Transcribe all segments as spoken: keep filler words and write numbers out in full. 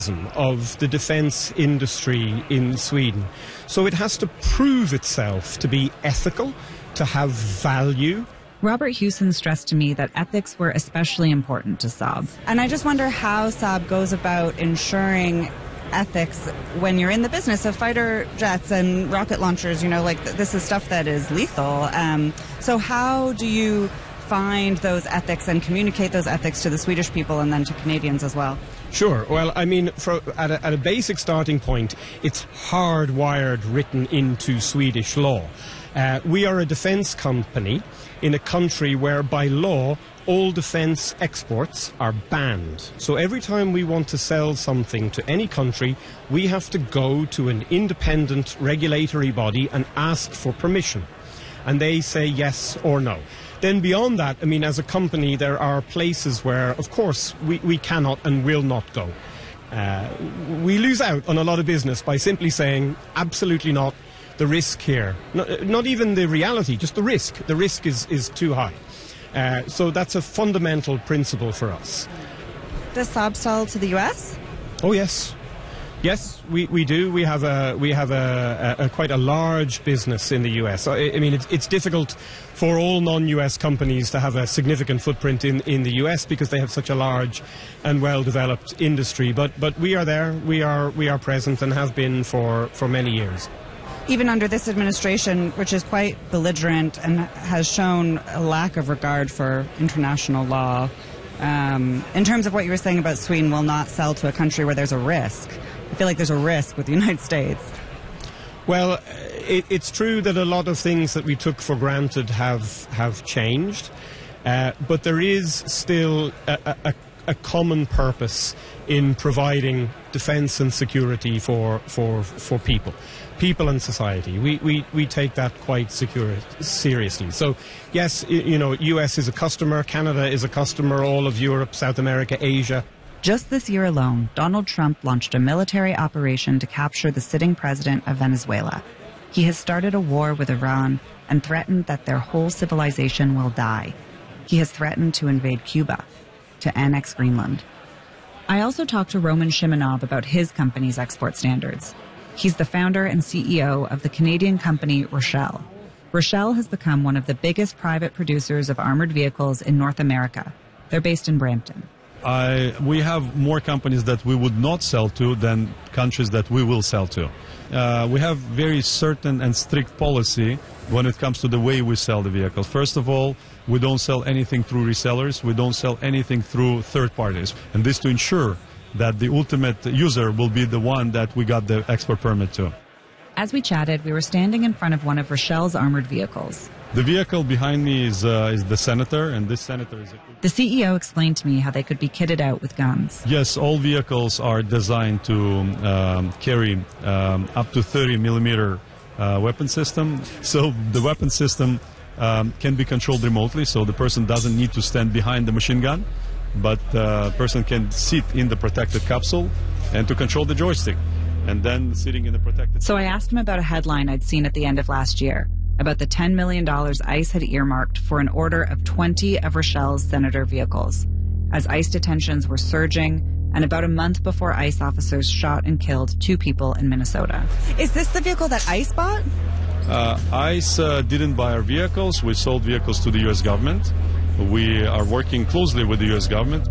of the defence industry in Sweden. So it has to prove itself to be ethical, to have value. Robert Hewson stressed to me that ethics were especially important to Saab. And I just wonder how Saab goes about ensuring ethics when you're in the business of fighter jets and rocket launchers. You know, like th- this is stuff that is lethal. Um, so how do you find those ethics and communicate those ethics to the Swedish people and then to Canadians as well? Sure. Well, I mean, for, at, a, at a basic starting point, it's hardwired written into Swedish law. Uh, we are a defence company in a country where, by law, all defence exports are banned. So every time we want to sell something to any country, we have to go to an independent regulatory body and ask for permission. And they say yes or no. Then beyond that, I mean, as a company, there are places where, of course, we, we cannot and will not go. Uh, we lose out on a lot of business by simply saying, absolutely not, the risk here. Not, not even the reality, just the risk. The risk is, is too high. Uh, so that's a fundamental principle for us. Does Saab sell to the U S? Oh, yes. Yes, we, we do. We have a we have a, a, a quite a large business in the U S. I, I mean, it's, it's difficult for all non-U S companies to have a significant footprint in, in the U S because they have such a large and well-developed industry. But but we are there. We are we are present and have been for, for many years. Even under this administration, which is quite belligerent and has shown a lack of regard for international law, um, in terms of what you were saying about Sweden will not sell to a country where there's a risk. I feel like there's a risk with the United States. Well, it, it's true that a lot of things that we took for granted have have changed, uh, but there is still a, a, a common purpose in providing defence and security for for for people, people and society. We we, we take that quite secure, seriously. So, yes, you know, U S is a customer, Canada is a customer, all of Europe, South America, Asia. Just this year alone, Donald Trump launched a military operation to capture the sitting president of Venezuela. He has started a war with Iran and threatened that their whole civilization will die. He has threatened to invade Cuba, to annex Greenland. I also talked to Roman Shimonov about his company's export standards. He's the founder and C E O of the Canadian company Rochelle. Rochelle has become one of the biggest private producers of armored vehicles in North America. They're based in Brampton. I, we have more companies that we would not sell to than countries that we will sell to. Uh, we have very certain and strict policy when it comes to the way we sell the vehicle. First of all, we don't sell anything through resellers. We don't sell anything through third parties. And this to ensure that the ultimate user will be the one that we got the export permit to. As we chatted, we were standing in front of one of Rochelle's armored vehicles. The vehicle behind me is uh, is the Senator, and this Senator is... A... The C E O explained to me how they could be kitted out with guns. Yes, all vehicles are designed to um, carry um, up to thirty millimeter uh, weapon system. So the weapon system um, can be controlled remotely, so the person doesn't need to stand behind the machine gun, but the uh, person can sit in the protected capsule and to control the joystick, and then sitting in the protected... So I asked him about a headline I'd seen at the end of last year, about the ten million dollars ICE had earmarked for an order of twenty of Rochelle's Senator vehicles, as ICE detentions were surging, and about a month before ICE officers shot and killed two people in Minnesota. Is this the vehicle that ICE bought? Uh, ICE uh, didn't buy our vehicles. We sold vehicles to the U S government. We are working closely with the U S government.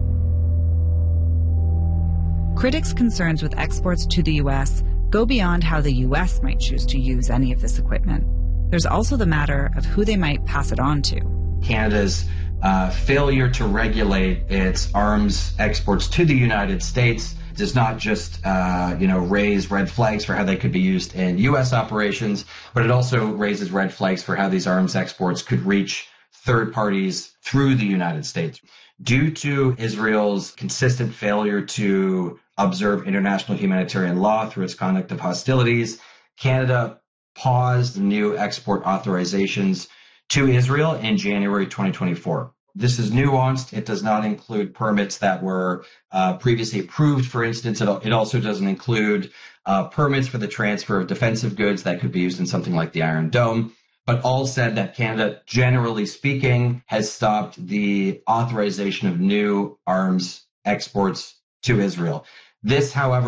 Critics' concerns with exports to the U S go beyond how the U S might choose to use any of this equipment. There's also the matter of who they might pass it on to. Canada's uh, failure to regulate its arms exports to the United States does not just, uh, you know, raise red flags for how they could be used in U S operations, but it also raises red flags for how these arms exports could reach third parties through the United States. Due to Israel's consistent failure to observe international humanitarian law through its conduct of hostilities, Canada paused new export authorizations to Israel in January twenty twenty-four. This is nuanced. It does not include permits that were uh, previously approved, for instance. It, it also doesn't include uh, permits for the transfer of defensive goods that could be used in something like the Iron Dome. But all said that Canada, generally speaking, has stopped the authorization of new arms exports to Israel. This, however,